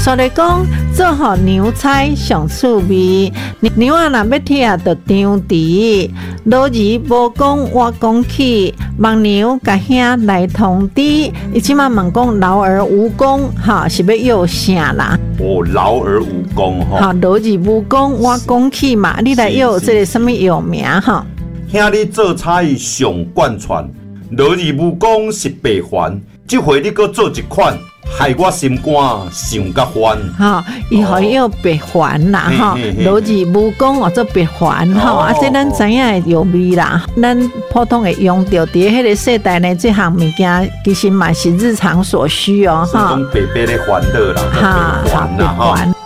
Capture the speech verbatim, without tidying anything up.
所以讲做好牛菜上趣味，牛啊若要拆就张蹄，老儿无讲我讲起，望牛甲兄来通知。伊即马问讲老儿无功，哈是要要啥啦？ 哦，老而无功吼。 好，老儿无功我讲起嘛，你来要这个什么药名哈？ 兄你做菜上贯穿，老儿无功是白还，这回你搁做一款。害我心肝想甲烦， 哈，伊互伊要别还啦，哈，老字无讲或者别还，哈，啊，这咱知影会有味啦。咱普通会用到伫迄个世代呢，这项物件其实嘛是日常所需哦， 哈。讲白白的烦恼啦， 哈，别还。